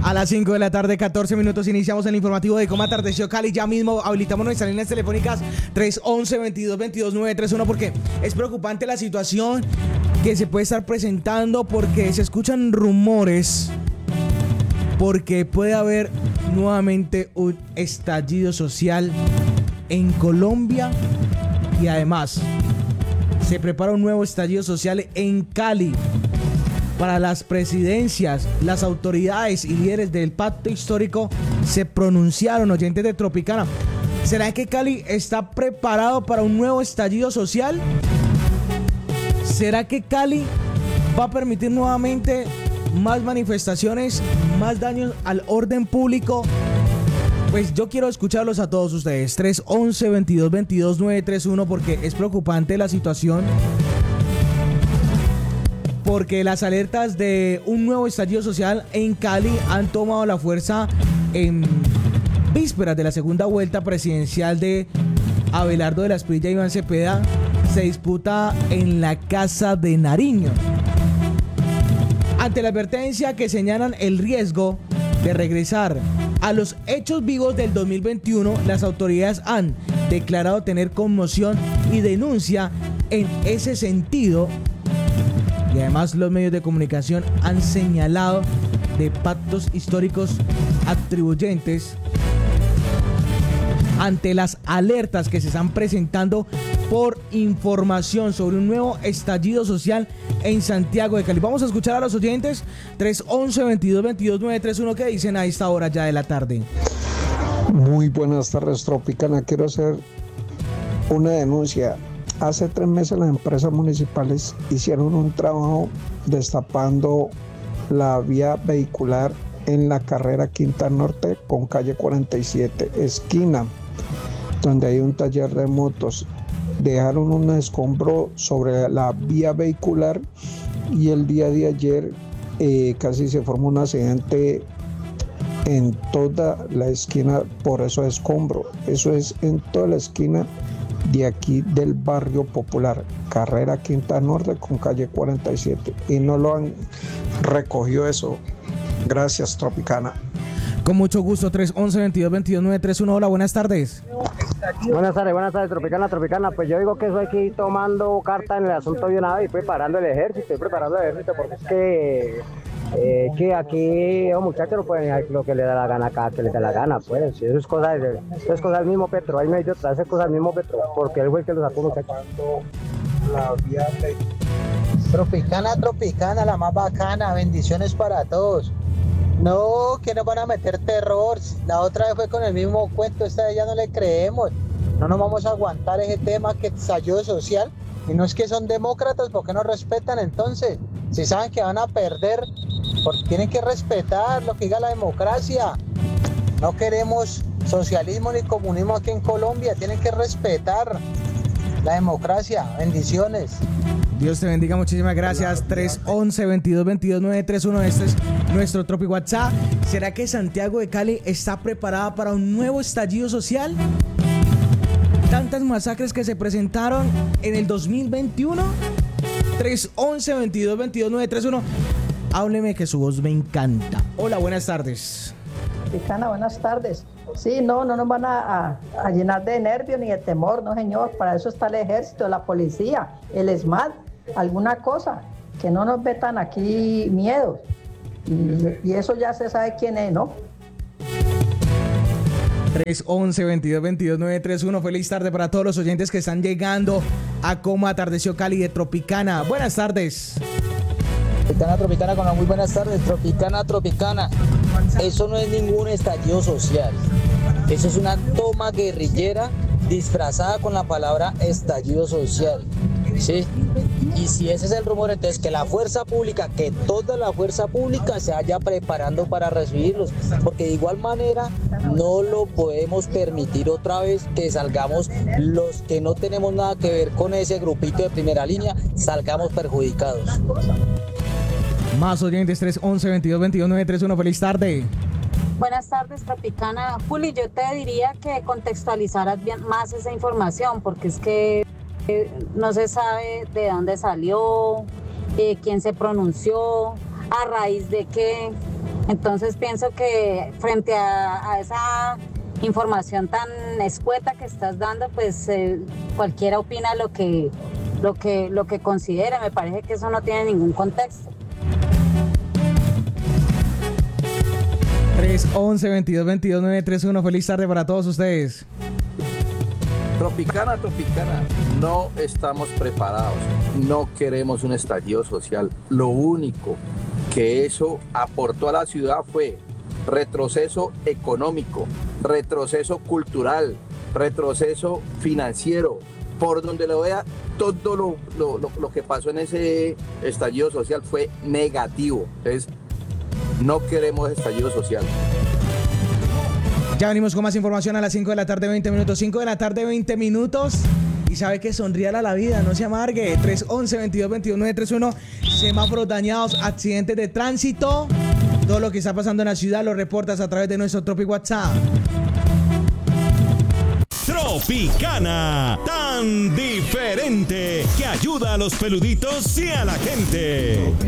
A las 5 de la tarde, 14 minutos, iniciamos el informativo de cómo atardeció Cali. Ya mismo habilitamos nuestras líneas telefónicas 311-2222-931 porque es preocupante la situación que se puede estar presentando, porque se escuchan rumores, porque puede haber nuevamente un estallido social en Colombia y además se prepara un nuevo estallido social en Cali. Para las presidencias, las autoridades y líderes del pacto histórico se pronunciaron, oyentes de Tropicana. ¿Será que Cali está preparado para un nuevo estallido social? ¿Será que Cali va a permitir nuevamente más manifestaciones, más daños al orden público? Pues yo quiero escucharlos a todos ustedes. 311-2222-931 porque es preocupante la situación. Porque las alertas de un nuevo estallido social en Cali han tomado la fuerza en vísperas de la segunda vuelta presidencial de Abelardo de la Espriella y Iván Cepeda. Se disputa en la Casa de Nariño. Ante la advertencia que señalan el riesgo de regresar a los hechos vivos del 2021, las autoridades han declarado tener conmoción y denuncia en ese sentido. Y además los medios de comunicación han señalado de pactos históricos atribuyentes ante las alertas que se están presentando por información sobre un nuevo estallido social en Santiago de Cali. Vamos a escuchar a los oyentes 311-2222-931 que dicen a esta hora ya de la tarde. Muy buenas tardes, Tropicana. Quiero hacer una denuncia. Hace 3 meses las empresas municipales hicieron un trabajo destapando la vía vehicular en la carrera Quinta Norte con calle 47, esquina, donde hay un taller de motos. Dejaron un escombro sobre la vía vehicular y el día de ayer casi se formó un accidente en toda la esquina por eso escombro. Eso es en toda la esquina de aquí del barrio popular, carrera Quinta Norte con calle 47, y no lo han recogido eso. Gracias, Tropicana. Con mucho gusto, 311-2222-931. Hola, buenas tardes. Buenas tardes, Tropicana. Pues yo digo que eso hay que ir tomando carta en el asunto de una vez y preparando el ejército, porque es que aquí los muchachos no pueden hacer lo que les da la gana acá, que les da la gana, pues. Si eso es cosa del mismo Petro, ahí no hay de otra, eso es cosa del mismo Petro, porque él fue el que lo sacó, muchachos. Tropicana, la más bacana, bendiciones para todos. No, que nos van a meter terror, la otra vez fue con el mismo cuento, esta vez ya no le creemos, no nos vamos a aguantar ese tema que estallido social, y no es que son demócratas, ¿por qué no respetan entonces? Si saben que van a perder, porque tienen que respetar lo que diga la democracia. No queremos socialismo ni comunismo aquí en Colombia, tienen que respetar la democracia. Bendiciones. Dios te bendiga, muchísimas gracias. 311-2222-931. Este es nuestro Tropi WhatsApp. ¿Será que Santiago de Cali está preparada para un nuevo estallido social? Tantas masacres que se presentaron en el 2021. 311-2222-931. Hábleme que su voz me encanta. Hola, buenas tardes. Tropicana, buenas tardes. Sí, no nos van a llenar de nervios ni de temor, no señor. Para eso está el ejército, la policía, el ESMAD, alguna cosa. Que no nos metan aquí miedos. Y eso ya se sabe quién es, ¿no? 311-2222-931. Feliz tarde para todos los oyentes que están llegando a Cómo Atardeció Cali de Tropicana. Buenas tardes. Tropicana, con las muy buenas tardes. Tropicana. Eso no es ningún estallido social. Eso es una toma guerrillera disfrazada con la palabra estallido social. ¿Sí? Y si ese es el rumor, entonces que la fuerza pública, que toda la fuerza pública se vaya preparando para recibirlos, porque de igual manera no lo podemos permitir otra vez que salgamos los que no tenemos nada que ver con ese grupito de primera línea, salgamos perjudicados. Más oyentes, 311-2222-931. Feliz tarde. Buenas tardes, Tropicana. Juli, yo te diría que contextualizaras bien más esa información, porque es que no se sabe de dónde salió, quién se pronunció, a raíz de qué. Entonces pienso que frente a esa información tan escueta que estás dando, pues cualquiera opina lo que considere. Me parece que eso no tiene ningún contexto. 311-2222-931. Feliz tarde para todos ustedes. Tropicana, no estamos preparados, no queremos un estallido social. Lo único que eso aportó a la ciudad fue retroceso económico, retroceso cultural, retroceso financiero. Por donde lo vea, todo lo que pasó en ese estallido social fue negativo. Entonces, no queremos estallido social. Ya venimos con más información a las 5 de la tarde, 20 minutos. 5 de la tarde, 20 minutos. Y sabe que sonríala a la vida, no se amargue. 311-2222-931. Semáforos dañados, accidentes de tránsito. Todo lo que está pasando en la ciudad lo reportas a través de nuestro Tropic WhatsApp. Tropicana, tan diferente que ayuda a los peluditos y a la gente.